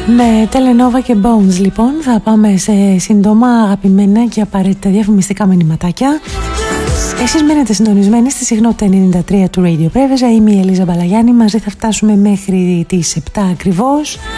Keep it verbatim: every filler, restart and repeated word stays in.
Με Telenova και Bones λοιπόν θα πάμε σε σύντομα αγαπημένα και απαραίτητα διαφημιστικά μηνυματάκια. Εσείς μένετε συντονισμένοι στη συχνότητα ενενήντα τρία του Radio Preveza. Είμαι η Ελίζα Μπαλαγιάννη. Μαζί θα φτάσουμε μέχρι τις επτά ακριβώς.